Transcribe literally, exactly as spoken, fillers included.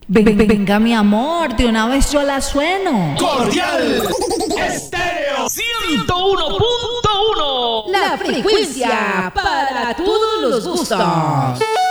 Ven, ven, venga, mi amor, de una vez yo la sueno. Cordial Estéreo ciento uno punto uno. La frecuencia para todos los gustos.